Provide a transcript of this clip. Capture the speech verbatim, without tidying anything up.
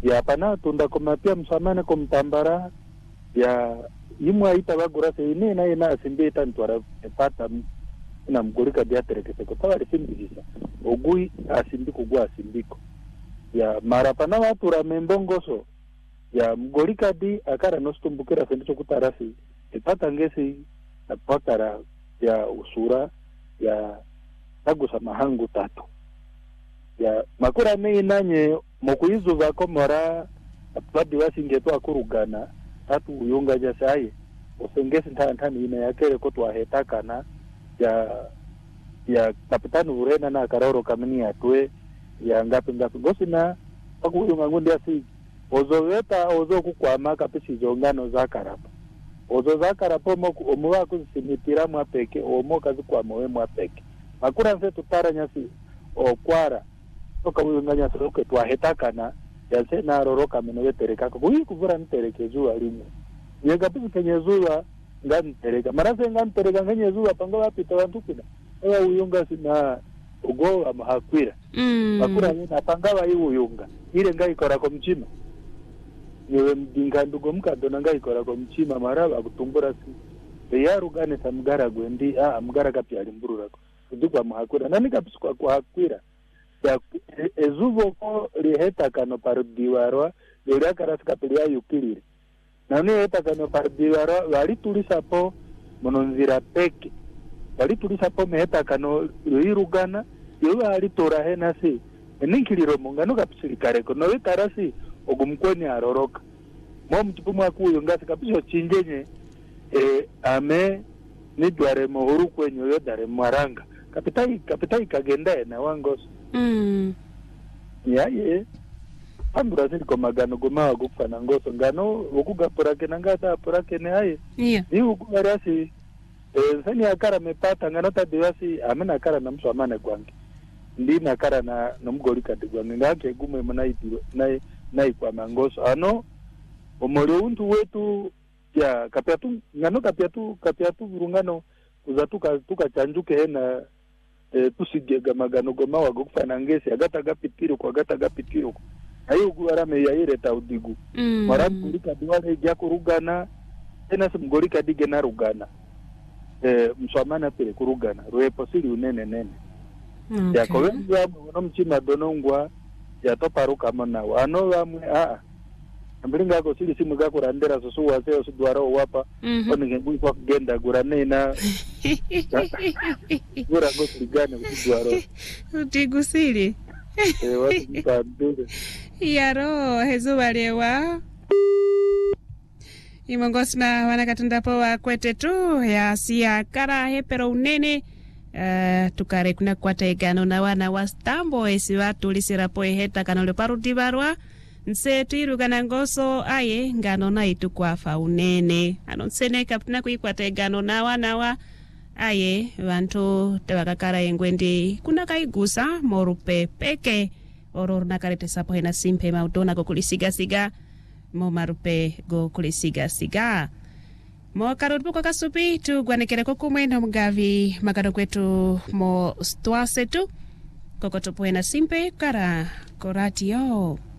ya pana tunda komapia msamane komtambara ya imwa ita bagura se ine na ina simbe tantwara pata na mgorika dia terekese ko tawari simbisa ogui asimbi kugwa asimbiko ya mara pana watu ramembongoso ya mgorika di akara nostumbukira sendicho kutarasi ipata ngesi apatara ya usura ya tagusa mahangu tatu ya makura me nanye mokuizu vako mora apadi wasingeto akurugana tatu uyunga jasaye osengesi ntantani ina yakere ko twahetakana ya ya kapitani urena na karoro kamini atwe ya ngapi ngapi gosina pakuyunga ngundi asi ozoweta ozo kukwama kapisi zongano za karapa ozo za karapa moku omuwa kusimitira mwapeke omo kazi kwa mowe mwapeke makura nse tutara nyasi okwara toka uyunga nyasi oke twahetakana ya se na roroka mino yetereka kuyi kuvura niterekezua limu yega pisi kenyezuwa ngantereka marase ngantereka ngenyezuwa panga wapita wantukina ewa uyunga sina ugo amahakwira mm. makura nina pangawa yu uyunga ile ngai kora kwa mchima yewe mdinga ndugo mkadona ngai kora kwa mchima maraba akutumbura si yaru gane sa mgara gwendi ah mgara kapi alimburura kudukwa amahakwira nani kapisi kwa kwa hakwira ya ezuvo ko riheta kano parudiwarwa yuri karasi kapilia yukilire nani heta kano parudiwarwa wali tulisa po mononzira peke wali tulisa po meheta kano yoirugana yowe wali tora hena si eninkiliro mungano kapisiri kareko nowe karasi ogumkweni aroroka mo mchipumu akuyo ngasi kapiso chinjenye e, ame nidware mohuru kwenye yodare mwaranga kapitai kapitai kagenda ena wangoso mm. ya ye ambura zili kwa magano goma wagufa na ngoso ngano ukugapurake na ngata apurake ne haye yeah. ni ukugarasi e, sani akara mepata ngano tadiwasi amena akara na msu amane kwangi ndi na akara na nomgoli katigwangi ngake gume mnaiti na na kwa mangoso ano omole untu wetu ya kapiatu ngano kapiatu kapiatu burungano kuzatuka tuka chanjuke hena e, tusigega magano goma wagufa na ngesi agata gapitiro kwa agata gapitiro ayo guarame ya ire taudigu mm. marabu ndika diwale jako rugana tena simgolika dige na rugana eh mswamana pele kurugana roepo sili unene nene okay. ya kowenzi wa no mchima donongwa ya toparuka mona wano wamwe a ambilinga ko sili simu gako randera susu wase usudwaro wapa mm-hmm. onenge ngui kwa genda gurane na gura go sigane usudwaro utigusili eh watu mtandure yaro hezubalewa imongosna wanakatundapo wa kwete tu ya siya kara hepero unene uh, tukare kuna kwata egano na wana wa stambo esi watu lisirapo eheta kanole paruti barwa nse tuirugana ngoso aye ngano na itu kwa fa unene ano nsene kaptina kuikwata egano na wana wa aye vantu tewakakara engwendi kuna kaigusa morupe peke oror nakarete sapo hena simpe maudona go kulisiga siga mo marupe go kulisiga siga mo karotbu ko kasupi tu gwanekere ko kumwe no mgavi magado kwetu mo stwase tu kokotopo hena simpe kara koratio